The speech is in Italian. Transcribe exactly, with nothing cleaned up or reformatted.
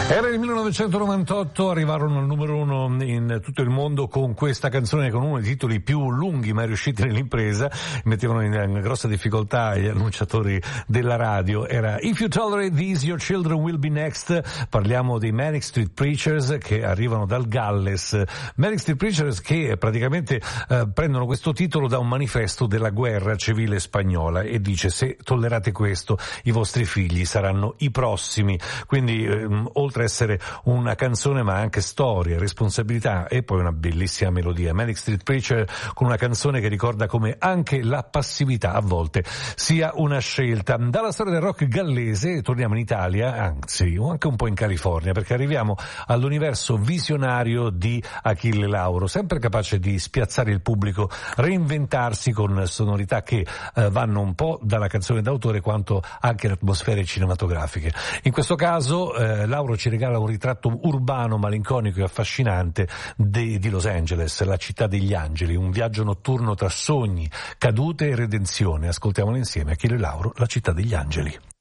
Era il millenovecentonovantotto, arrivarono al numero uno in tutto il mondo con questa canzone, con uno dei titoli più lunghi mai riusciti nell'impresa. Mettevano in, in grossa difficoltà gli annunciatori della radio. Era If You Tolerate These, Your Children Will Be Next. Parliamo dei Manic Street Preachers che arrivano dal Galles. Manic Street Preachers che praticamente eh, prendono questo titolo da un manifesto della guerra civile spagnola e dice: se tollerate questo, i vostri figli saranno i prossimi. Quindi eh, oltre a essere una canzone ma anche storia, responsabilità e poi una bellissima melodia. Manic Street Preacher con una canzone che ricorda come anche la passività a volte sia una scelta. Dalla storia del rock gallese torniamo in Italia, anzi anche un po' in California, perché arriviamo all'universo visionario di Achille Lauro, sempre capace di spiazzare il pubblico, reinventarsi con sonorità che eh, vanno un po' dalla canzone d'autore quanto anche le atmosfere cinematografiche. In questo caso eh, Lauro ci regala un ritratto urbano, malinconico e affascinante di, di Los Angeles, la città degli angeli, un viaggio notturno tra sogni, cadute e redenzione. Ascoltiamolo insieme, Achille Lauro, La città degli angeli.